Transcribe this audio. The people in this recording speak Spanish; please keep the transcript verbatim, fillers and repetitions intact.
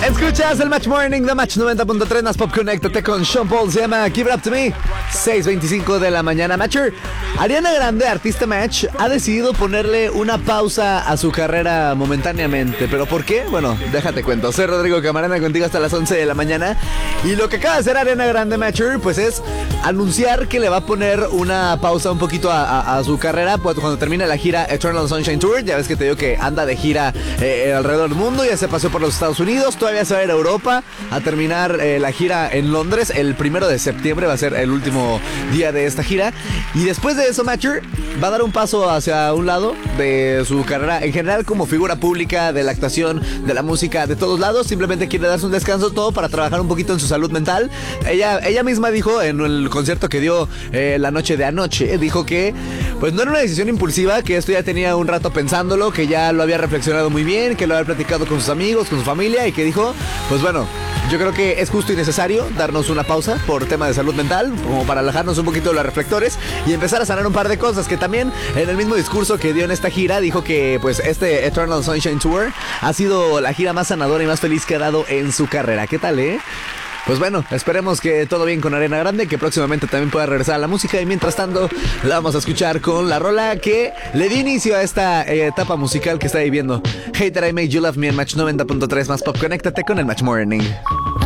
Escuchas el Match Morning de Match noventa punto tres más Pop. Conéctate con Sean Paul, se llama Give It Up To Me. seis veinticinco de la mañana. Matcher, Ariana Grande, artista Match, ha decidido ponerle una pausa a su carrera momentáneamente. ¿Pero por qué? Bueno, déjate cuento. Soy Rodrigo Camarena, contigo hasta las once de la mañana. Y lo que acaba de hacer Ariana Grande, Matcher, pues es anunciar que le va a poner una pausa un poquito a, a, a su carrera pues, cuando termine la gira Eternal Sunshine Tour. Ya ves que te digo que anda de gira eh, alrededor del mundo. Ya se pasó por los Estados Unidos. Todavía se va a ir a Europa a terminar eh, la gira en Londres. El primero de septiembre va a ser el último día de esta gira. Y después de eso, Matcher va a dar un paso hacia un lado de su carrera en general como figura pública, de la actuación, de la música, de todos lados. Simplemente quiere darse un descanso todo para trabajar un poquito en su salud mental. Ella, ella misma dijo en el concierto que dio eh, la noche de anoche, dijo que pues no era una decisión impulsiva, que esto ya tenía un rato pensándolo, que ya lo había reflexionado muy bien, que lo había platicado con sus amigos, con su familia, y que dijo, pues bueno, yo creo que es justo y necesario darnos una pausa por tema de salud mental, como para alejarnos un poquito de los reflectores y empezar a sanar un par de cosas. Que también en el mismo discurso que dio en esta gira dijo que pues este Eternal Sunshine Tour ha sido la gira más sanadora y más feliz que ha dado en su carrera. ¿Qué tal, eh? Pues bueno, esperemos que todo bien con Ariana Grande, que próximamente también pueda regresar a la música. Y mientras tanto, la vamos a escuchar con la rola que le dio inicio a esta eh, etapa musical que está viviendo. Hey That I Made You Love Me en Match noventa punto tres más Pop. Conéctate con el Match Morning.